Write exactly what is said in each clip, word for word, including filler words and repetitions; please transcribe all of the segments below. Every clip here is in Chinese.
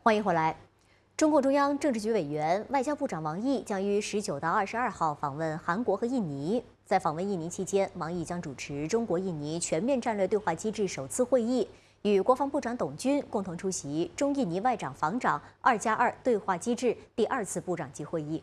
欢迎回来。中共中央政治局委员、外交部长王毅将于十九到二十二号访问韩国和印尼。在访问印尼期间，王毅将主持中国印尼全面战略对话机制首次会议，与国防部长董军共同出席中印尼外长、防长“二加二”对话机制第二次部长级会议。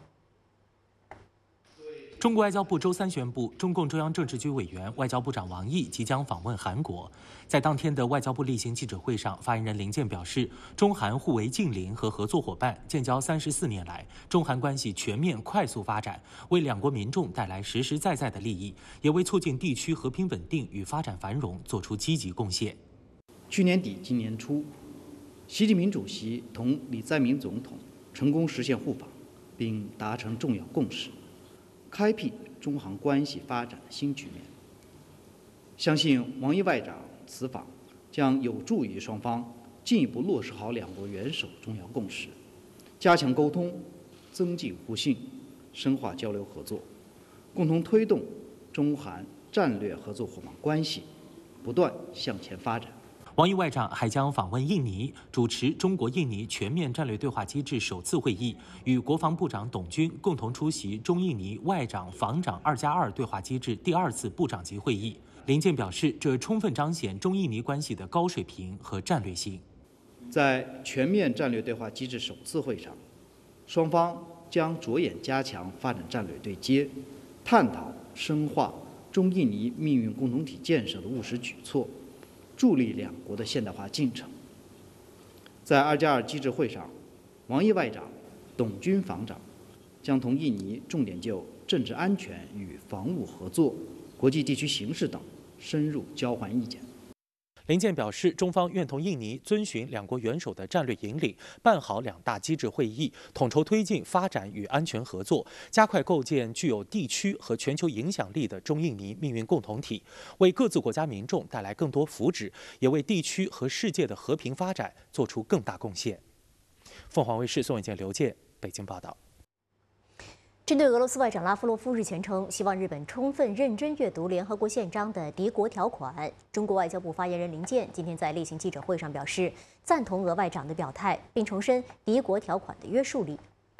中国外交部周三宣布，中共中央政治局委员、外交部长王毅即将访问韩国。在当天的外交部例行记者会上，发言人林健表示，中韩互为近邻和合作伙伴，建交三十四年来，中韩关系全面快速发展，为两国民众带来实实在在的利益，也为促进地区和平稳定与发展繁荣做出积极贡献。 去年底、今年初，习近平主席同李在明总统成功实现互访，并达成重要共识。 开辟中韩关系发展的新局面。相信王毅外长此访将有助于双方进一步落实好两国元首重要共识，加强沟通，增进互信，深化交流合作，共同推动中韩战略合作伙伴关系不断向前发展。 王毅外长还将访问印尼，主持中国印尼全面战略对话机制首次会议，与国防部长董军共同出席中印尼外长、防长“二加二”对话机制第二次部长级会议。林健表示，这充分彰显中印尼关系的高水平和战略性。 在全面战略对话机制首次会上，双方将着眼加强发展战略对接，探讨深化中印尼命运共同体建设的务实举措。 助力两国的现代化进程。在“二加二”机制会上，王毅外长、董军防长将同印尼重点就政治安全与防务合作、国际地区形势等深入交换意见。 林健表示，中方愿同印尼遵循两国元首的战略引领，办好两大机制会议，统筹推进发展与安全合作，加快构建具有地区和全球影响力的中印尼命运共同体，为各自国家民众带来更多福祉，也为地区和世界的和平发展做出更大贡献。凤凰卫视宋伟健、刘健北京报道。 针对俄罗斯外长拉夫罗夫日前称希望日本充分认真阅读联合国宪章的敌国条款，中国外交部发言人林健今天在例行记者会上表示，赞同俄外长的表态，并重申敌国条款的约束力。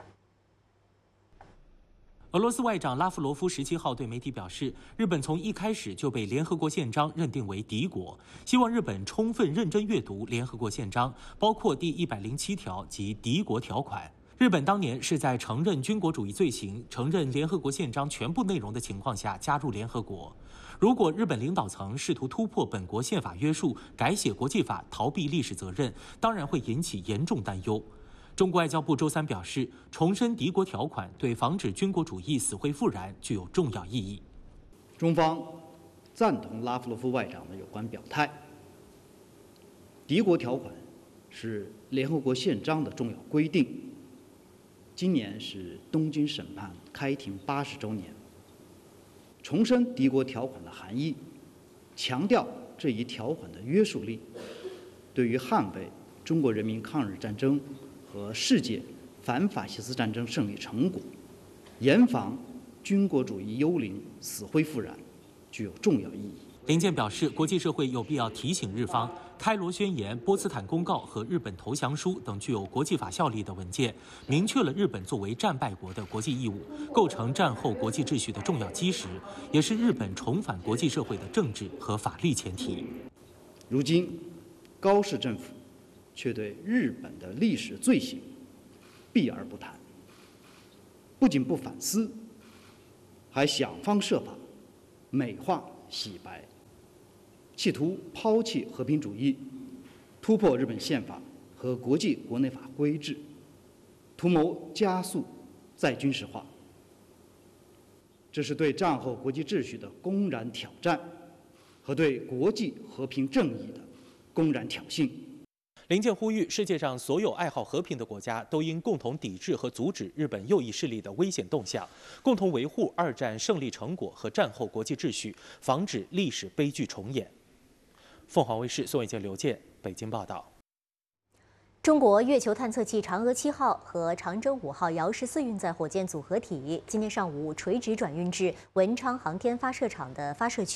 俄罗斯外长拉夫罗夫十七号对媒体表示，日本从一开始就被联合国宪章认定为敌国，希望日本充分认真阅读联合国宪章，包括第一百零七条及敌国条款。 日本当年是在承认军国主义罪行、承认联合国宪章全部内容的情况下加入联合国。如果日本领导层试图突破本国宪法约束，改写国际法，逃避历史责任，当然会引起严重担忧。中国外交部周三表示，重申敌国条款对防止军国主义死灰复燃具有重要意义。 中方赞同拉夫罗夫外长的有关表态。敌国条款是联合国宪章的重要规定。 今年是东京审判开庭八十周年，重申敌国条款的含义，强调这一条款的约束力，对于捍卫中国人民抗日战争和世界反法西斯战争胜利成果，严防军国主义幽灵死灰复燃，具有重要意义。 林健表示，国际社会有必要提醒日方，《开罗宣言》、波茨坦公告和日本投降书等具有国际法效力的文件，明确了日本作为战败国的国际义务，构成战后国际秩序的重要基石，也是日本重返国际社会的政治和法律前提。 如今，高市政府却对日本的历史罪行避而不谈，不仅不反思，还想方设法美化、洗白。 企图抛弃和平主义，突破日本宪法和国际国内法规制，图谋加速再军事化。这是对战后国际秩序的公然挑战，和对国际和平正义的公然挑衅。 林健呼吁，世界上所有爱好和平的国家都应共同抵制和阻止日本右翼势力的危险动向，共同维护二战胜利成果和战后国际秩序，防止历史悲剧重演。 凤凰卫视宋伟健、刘健北京报道。 中国月球探测器嫦娥七号和长征五号遥十四运载火箭组合体今天上午垂直转运至文昌航天发射场的发射区。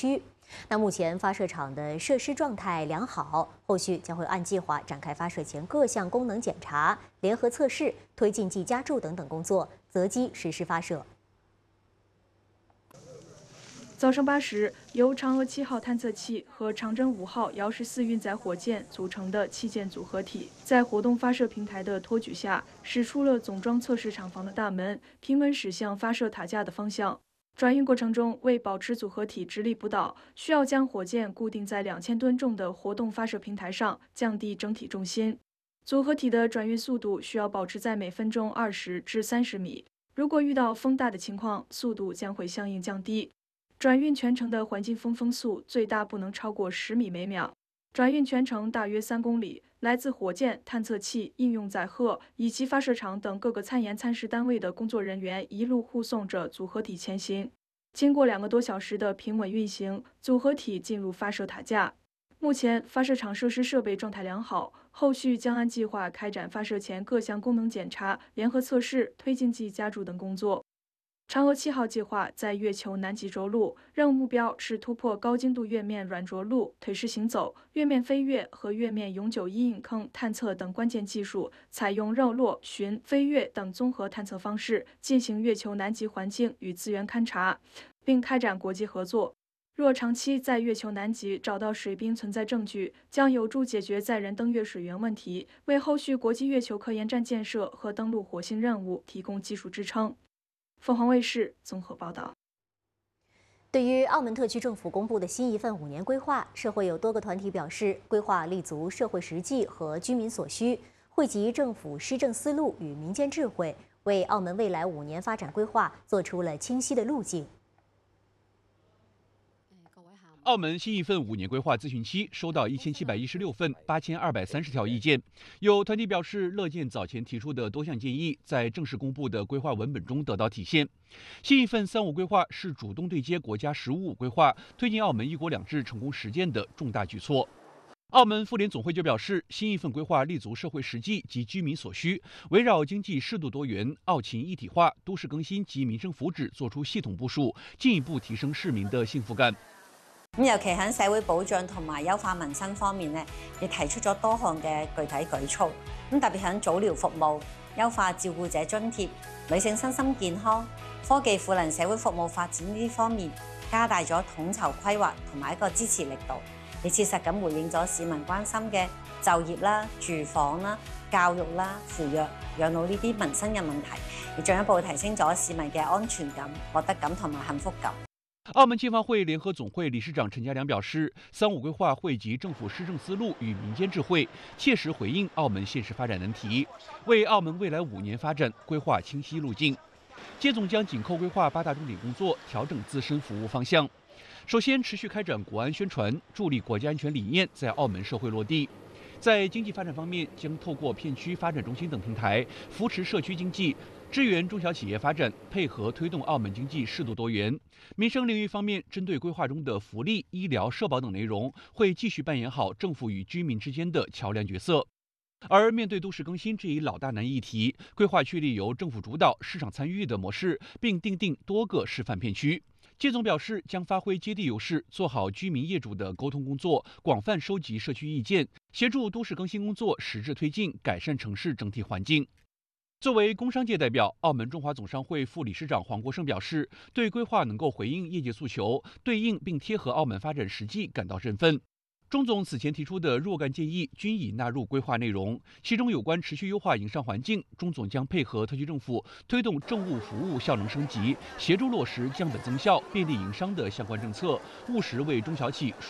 那目前发射场的设施状态良好，后续将会按计划展开发射前各项功能检查、联合测试、推进剂加注等等工作，择机实施发射。 早上八时，由嫦娥七号探测器和长征五号遥十四运载火箭组成的器件组合体，在活动发射平台的托举下，驶出了总装测试厂房的大门，平稳驶向发射塔架的方向。转运过程中，为保持组合体直立不倒，需要将火箭固定在两千吨重的活动发射平台上，降低整体重心。组合体的转运速度需要保持在每分钟二十至三十米。如果遇到风大的情况，速度将会相应降低。转运全程的环境风风速最大不能超过十米每秒。转运全程大约三公里，来自火箭、探测器、应用载荷以及发射场等各个参研参试单位的工作人员一路护送着组合体前行。经过两个多小时的平稳运行，组合体进入发射塔架。目前发射场设施设备状态良好，后续将按计划开展发射前各项功能检查、联合测试、推进剂加注等工作。嫦娥七号计划在月球南极着陆，任务目标是突破高精度月面软着陆、腿式行走、月面飞跃和月面永久阴影坑探测等关键技术，采用绕落、巡、飞跃等综合探测方式进行月球南极环境与资源勘察，并开展国际合作。若长期在月球南极找到水冰存在证据，将有助解决载人登月水源问题，为后续国际月球科研站建设和登陆火星任务提供技术支撑。凤凰卫视综合报道。 对于澳门特区政府公布的新一份五年规划，社会有多个团体表示，规划立足社会实际和居民所需，汇集政府施政思路与民间智慧，为澳门未来五年发展规划做出了清晰的路径。 澳门新一份五年规划咨询期收到一千七百一十六份八千二百三十条意见，有团体表示乐见早前提出的多项建议在正式公布的规划文本中得到体现。新一份三五规划是主动对接国家“十五五”规划，推进澳门一国两制成功实践的重大举措。澳门妇联总会就表示，新一份规划立足社会实际及居民所需，围绕经济适度多元、澳勤一体化、都市更新及民生福祉作出系统部署，进一步提升市民的幸福感。 咁尤其喺社會保障同埋優化民生方面咧，亦提出咗多項嘅具體舉措。咁特別喺早療服務、優化照顧者津貼、女性身心健康、科技賦能社會服務發展呢啲方面，加大咗統籌規劃同埋一個支持力度，亦切實咁回應咗市民關心嘅就業啦、住房啦、教育啦、扶養、養老呢啲民生嘅問題，亦進一步提升咗市民嘅安全感、獲得感同埋幸福感。 澳門建發會聯合總會理事長陳家良表示，三五規劃匯集政府施政思路與民間智慧，切實回應澳門現實發展難題，為澳門未來五年發展規劃清晰路徑。接總將緊扣規劃八大重點工作，調整自身服務方向。首先，持續開展國安宣傳，助力國家安全理念在澳門社會落地。在經濟發展方面，將透過片區發展中心等平台，扶持社區經濟，支援中小企業發展，配合推動澳門經濟適度多元。民生領域方面，針對規劃中的福利、醫療、社保等內容，會繼續扮演好政府與居民之間的橋樑角色。而面對都市更新這一老大難議題，規劃確立由政府主導、市場參與的模式，並訂定多個示範片區。謝總表示，將發揮接地優勢，做好居民業主的溝通工作，廣泛收集社區意見，協助都市更新工作實質推進，改善城市整體環境。作為工商界代表，澳門中華總商會副理事長黃國勝表示，對規劃能夠回應業界訴求，對應並貼合澳門發展實際感到振奮。鍾總此前提出的若干建議均已納入規劃內容，其中有關持續優化營商環境，鍾總將配合特區政府推動政務服務效能升級，協助落實降本增效、便利營商的相關政策，務實為中小企